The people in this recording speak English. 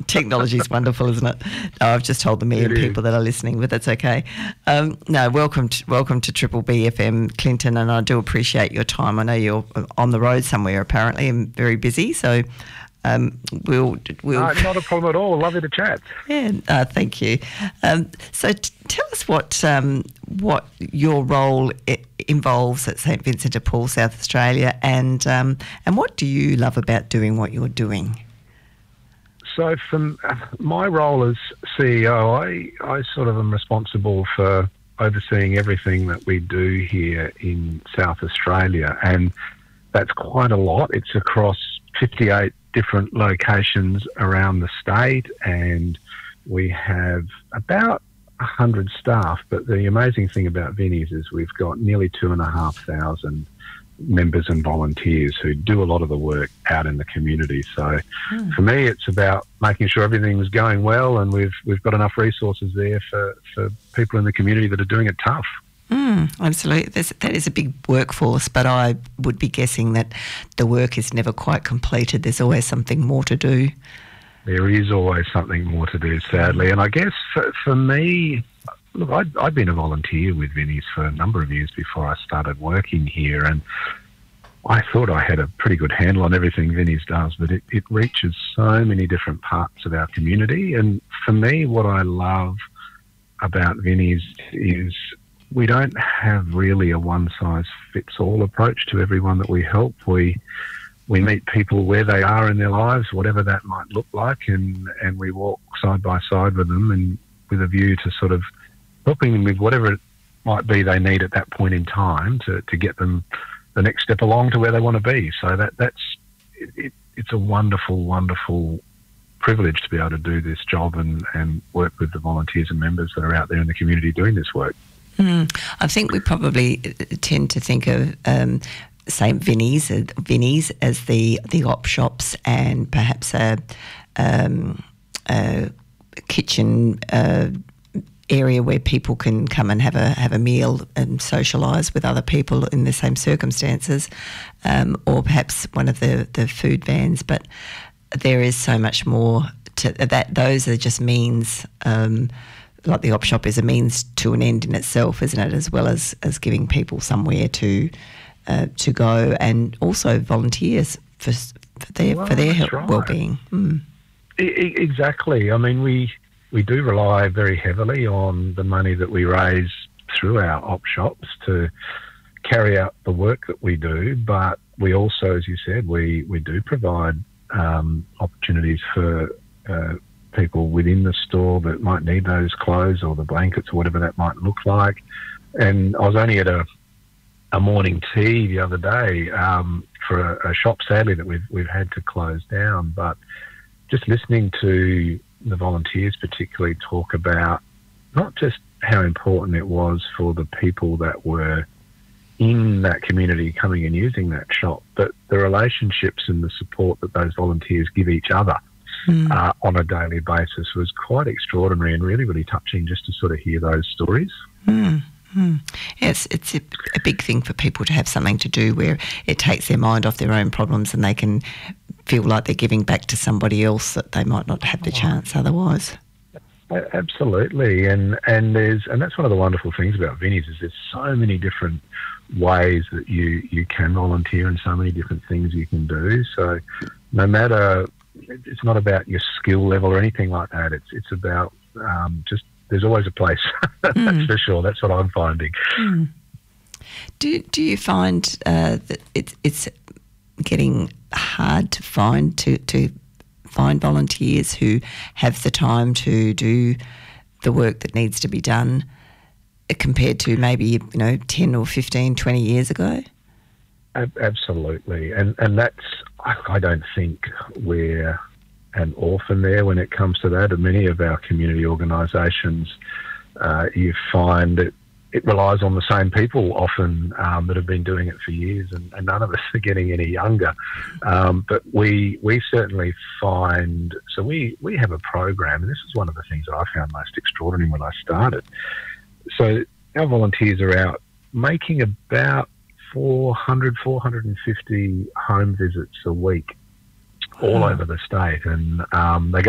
Technology is wonderful, isn't it? No, I've just told the million people that are listening, but that's okay. No, welcome to Triple B FM, Clinton, and I do appreciate your time. I know you're on the road somewhere apparently and very busy, so we'll not a problem at all. Lovely to chat. Yeah, thank you. So tell us what your role involves at St Vincent de Paul, South Australia, and what do you love about doing what you're doing? So from my role as CEO, I sort of am responsible for overseeing everything that we do here in South Australia, and that's quite a lot. It's across 58 different locations around the state, and we have about 100 staff. But the amazing thing about Vinnie's is we've got nearly 2,500 members and volunteers who do a lot of the work out in the community. So for me, it's about making sure everything's going well, and we've got enough resources there for people in the community that are doing it tough. Absolutely. That is a big workforce, but I would be guessing that the work is never quite completed. There's always something more to do. There is always something more to do, sadly. And I guess for me, look, I'd been a volunteer with Vinnie's for a number of years before I started working here, and I thought I had a pretty good handle on everything Vinnie's does, but it reaches so many different parts of our community. And for me, what I love about Vinnie's is we don't have really a one-size-fits-all approach to everyone that we help. We meet people where they are in their lives, whatever that might look like, and we walk side by side with them, and with a view to sort of helping them with whatever it might be they need at that point in time to get them the next step along to where they want to be. So it's a wonderful, wonderful privilege to be able to do this job and work with the volunteers and members that are out there in the community doing this work. I think we probably tend to think of St Vinnie's as the op shops and perhaps a kitchen area where people can come and have a meal and socialise with other people in the same circumstances, or perhaps one of the food vans. But there is so much more to that. Those are just means. Like the op shop is a means to an end in itself, isn't it? As well as giving people somewhere to go, and also volunteers for their well-being. Exactly. I mean, we do rely very heavily on the money that we raise through our op shops to carry out the work that we do, but we also, as you said, we do provide opportunities for people within the store that might need those clothes or the blankets or whatever that might look like. And I was only at a morning tea the other day for a shop, sadly, that we've had to close down, but just listening to the volunteers particularly talk about not just how important it was for the people that were in that community coming and using that shop, but the relationships and the support that those volunteers give each other on a daily basis was quite extraordinary and really, really touching just to sort of hear those stories. Yes, it's a big thing for people to have something to do where it takes their mind off their own problems and they can feel like they're giving back to somebody else that they might not have the chance otherwise. Absolutely, and that's one of the wonderful things about Vinnie's is there's so many different ways that you can volunteer and so many different things you can do. So no matter, it's not about your skill level or anything like that. It's about just there's always a place. That's for sure. That's what I'm finding. Do you find that it's getting hard to find volunteers who have the time to do the work that needs to be done compared to maybe 10 or 15, 20 years ago? Absolutely, and that's, I don't think we're an orphan there when it comes to that. And many of our community organisations, you find that it relies on the same people often that have been doing it for years, and none of us are getting any younger. But we certainly find, so we have a program, and this is one of the things that I found most extraordinary when I started. So our volunteers are out making about 450 home visits a week all over the state, and they